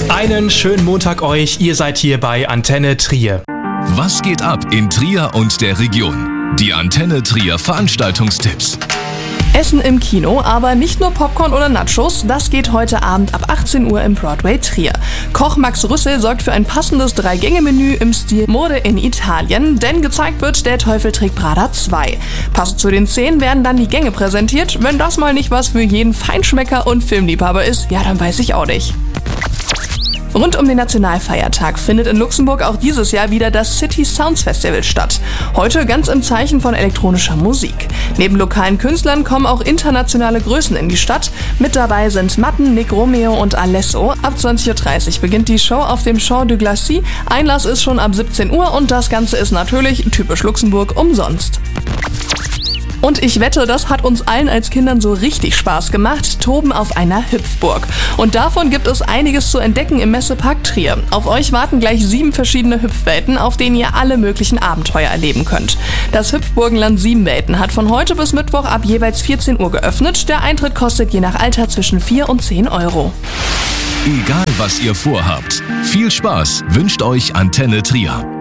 Einen schönen Montag euch, ihr seid hier bei Antenne Trier. Was geht ab in Trier und der Region? Die Antenne Trier Veranstaltungstipps. Essen im Kino, aber nicht nur Popcorn oder Nachos, das geht heute Abend ab 18 Uhr im Broadway Trier. Koch Max Rüssel sorgt für ein passendes 3-Gänge-Menü im Stil Mode in Italien, denn gezeigt wird Der Teufel trägt Prada 2. Passend zu den Szenen werden dann die Gänge präsentiert. Wenn das mal nicht was für jeden Feinschmecker und Filmliebhaber ist, ja, dann weiß ich auch nicht. Rund um den Nationalfeiertag findet in Luxemburg auch dieses Jahr wieder das City Sounds Festival statt. Heute ganz im Zeichen von elektronischer Musik. Neben lokalen Künstlern kommen auch internationale Größen in die Stadt. Mit dabei sind Matten, Nick Romeo und Alesso. Ab 20.30 Uhr beginnt die Show auf dem Champ du Glacis. Einlass ist schon ab 17 Uhr und das Ganze ist natürlich, typisch Luxemburg, umsonst. Und ich wette, das hat uns allen als Kindern so richtig Spaß gemacht, Toben auf einer Hüpfburg. Und davon gibt es einiges zu entdecken im Messepark Trier. Auf euch warten gleich 7 verschiedene Hüpfwelten, auf denen ihr alle möglichen Abenteuer erleben könnt. Das Hüpfburgenland 7 Welten hat von heute bis Mittwoch ab jeweils 14 Uhr geöffnet. Der Eintritt kostet je nach Alter zwischen 4 und 10 Euro. Egal was ihr vorhabt, viel Spaß wünscht euch Antenne Trier.